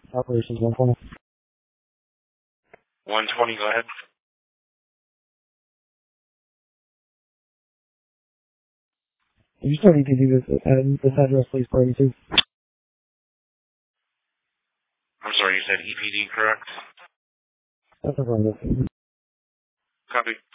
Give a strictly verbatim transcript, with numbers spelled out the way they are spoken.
Operations one twenty. one twenty, go ahead. Can you start E P D this, uh, this address, please, party two? I'm sorry, you said E P D, correct? That's affirmative. Copy.